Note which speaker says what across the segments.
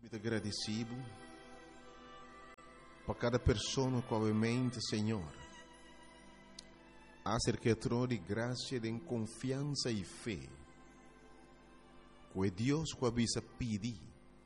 Speaker 1: Muito agradecido por cada pessoa comumente, Senhor. Acerca de graça, de confiança e fé. Que Deus que avisa pedir,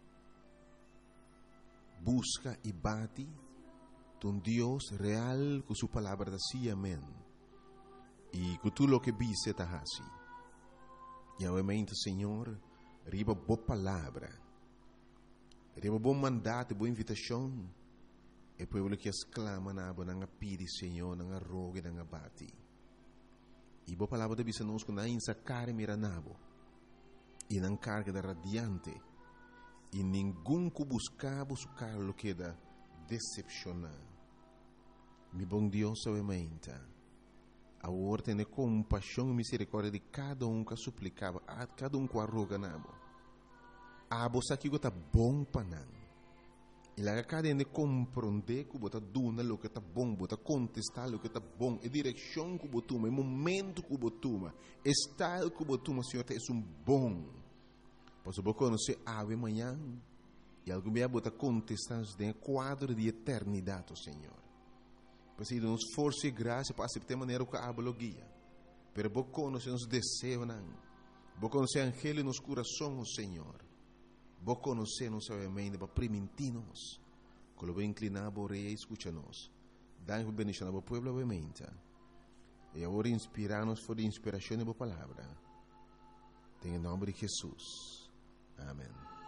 Speaker 1: busca e bate, um Deus real com sua palavra assim, amém. E que tudo o que vise está assim. E obviamente, Senhor, riba boa palavra, riba bom mandato, boa invitação. E povo que exclama na aba nanga pidi, Senhor, nanga rogue, nanga bate. E boa palavra de bisa nos na insa care mira nabo. E nang carga da radiante. E ninguém que buscava lo que da decepcionar. Mi bom Deus obviamente. A ordem de compaixão e misericórdia de cada que suplicava, a cada que arroga nabo. A bolsa que gota bom panang. E lá cada de compreender que bota duna lo que está bom, bota contestar lo que está bom, e direção que botuma, e momento que botuma, estado que botuma, Senhor, é bom. Posso você conhecer ave manhã e algum dia bota contestar de quadro de eternidade, Senhor. Pois aí nos força e graça para aceitar maneira que a guia. Pero você conhece nos desejos, você conhece angelo nos corações, Senhor. Você conhece nos mente para permitir-nos. Quando você inclinar a orelha e escuta-nos. Dá-nos bendição ao povo, obviamente. E agora inspirar-nos por a inspiração da palavra. Em nome de Jesus. Amém.